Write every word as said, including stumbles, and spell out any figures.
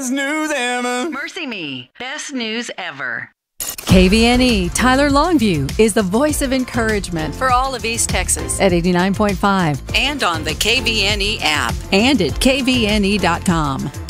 best news ever. Mercy Me, best news ever. K V N E Tyler Longview is the voice of encouragement for all of East Texas at eighty-nine point five And on the K V N E app. and at K V N E dot com.